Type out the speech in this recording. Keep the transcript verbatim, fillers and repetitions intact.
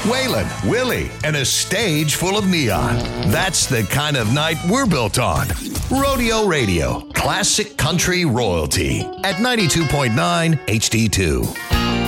Waylon, Willie, and a stage full of neon. That's the kind of night we're built on. Rodeo Radio, classic country royalty at ninety-two point nine H D two.